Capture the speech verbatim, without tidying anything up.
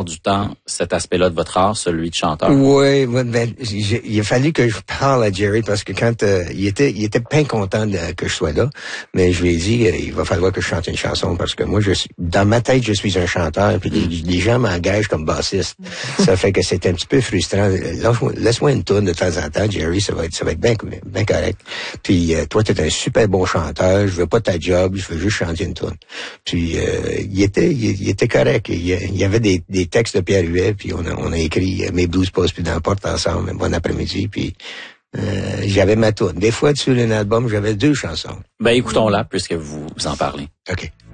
du temps cet aspect-là de votre art, celui de chanteur? Oui, ben, il a fallu que je parle à Jerry parce que quand euh, il était il était bien content de, que je sois là, mais je lui ai dit euh, il va falloir que je chante une chanson parce que moi je suis dans ma tête je suis un chanteur puis les, les gens m'engagent comme bassiste. Ça fait que c'est un petit peu frustrant. Laisse-moi, laisse-moi une tourne de temps en temps, Jerry, ça va être ça va être bien bien correct. Puis euh, toi t'es un super bon chanteur, je veux pas ta job, je veux juste chanter une tourne. Puis euh, il était il, il était correct, il, il y avait des, des textes de Pierre Huet, puis on a on a écrit euh, Mes blues passent plus dans la porte ensemble, un bon après-midi, puis euh, j'avais ma tourne. Des fois sur un album, j'avais deux chansons. Ben écoutons-la puisque vous, vous en parlez. OK.